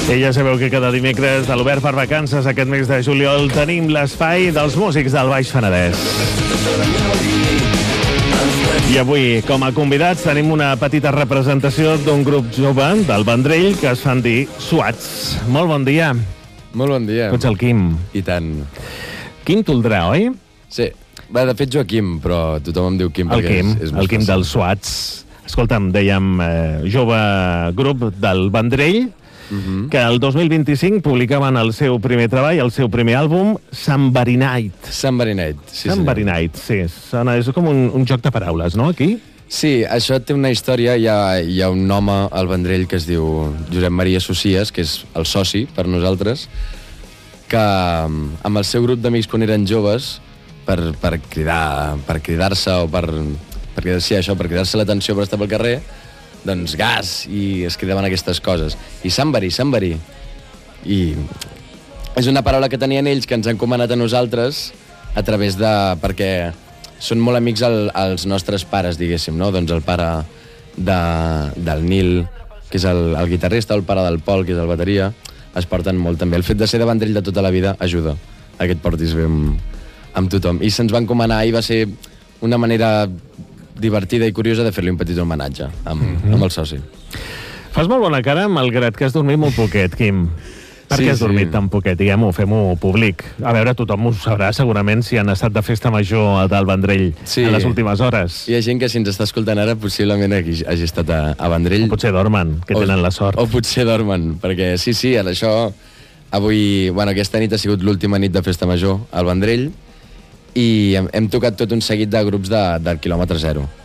I ja sabeu que cada dimecres de l'Obert per Vacances aquest mes de juliol tenim l'espai dels músics del Baix Penedès. I avui, com a convidats, tenim una petita representació d'un grup jove del Vendrell que es fan dir Suats. Molt bon dia. Molt bon dia. Tu ets el Quim. I tant. Quim Toldrà, oi? Sí. Va, de fet, Joaquim, però tothom em diu Quim. El Quim, el Quim dels Suats. Escolta'm, dèiem jove grup del Vendrell, que el 2025 publicaven el seu primer treball, el seu primer àlbum, Somebody Night. Somebody Night, sí. Somebody Night, sí. És com un joc de paraules, no, aquí? Sí, això té una història. Hi ha un home al Vendrell que es diu Josep Maria Socies, que és el soci per nosaltres, que amb el seu grup d'amics quan eren joves, per cridar-se o per cridar-se l'atenció per estar pel carrer, doncs gas, i es cridaven aquestes coses. I somebody. I és una paraula que tenien ells que ens han comanat a nosaltres a través de... perquè són molt amics els nostres pares, diguéssim, no? Doncs el pare del Nil, que és el guitarrista, el pare del Pol, que és el bateria, es porten molt també. El fet de ser de Vendrell de tota la vida ajuda a que et portis bé amb tothom. I se'ns van comanar i va ser una manera divertida i curiosa de fer-li un petit homenatge amb el soci. Fas molt bona cara, malgrat que has dormit molt poquet, Quim. Per què has dormit tan poquet? Diguem-ho, fem-ho públic. A veure, tothom ho sabrà segurament si han estat de festa major del Vendrell en les últimes hores. Hi ha gent que si ens està escoltant ara possiblement hagi estat a Vendrell. O potser dormen, que tenen la sort. O potser dormen, perquè sí, això... Avui, aquesta nit ha sigut l'última nit de festa major al Vendrell, i hem tocat tot un seguit de grups del quilòmetre zero.